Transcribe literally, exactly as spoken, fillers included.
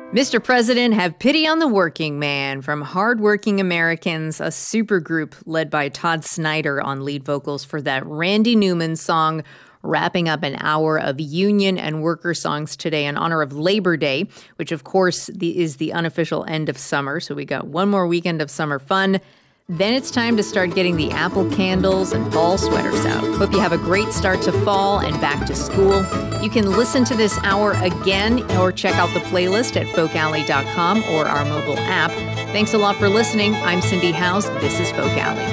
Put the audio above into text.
Mister President, have pity on the working man from Hardworking Americans, a supergroup led by Todd Snyder on lead vocals for that Randy Newman song, wrapping up an hour of union and worker songs today in honor of Labor Day, which, of course, the, is the unofficial end of summer. So we got one more weekend of summer fun. Then it's time to start getting the apple candles and fall sweaters out. Hope you have a great start to fall and back to school. You can listen to this hour again or check out the playlist at folk alley dot com or our mobile app. Thanks a lot for listening. I'm Cindy Howes. This is Folk Alley.